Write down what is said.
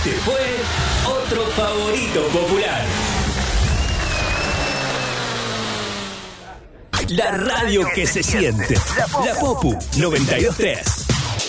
Este fue otro favorito popular. La radio que se siente. La Popu 92.3.